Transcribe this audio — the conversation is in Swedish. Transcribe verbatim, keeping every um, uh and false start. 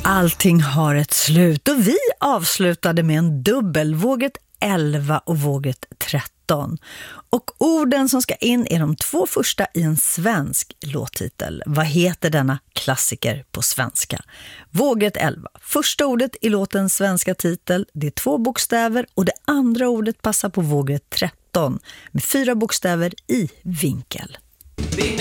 Allting har ett slut och vi avslutade med en dubbel, våget elva och våget tretton. Och orden som ska in är de två första i en svensk låttitel. Vad heter denna klassiker på svenska? Våget elva. Första ordet i låtens svenska titel, det är två bokstäver och det andra ordet passar på våget tretton med fyra bokstäver i vinkel.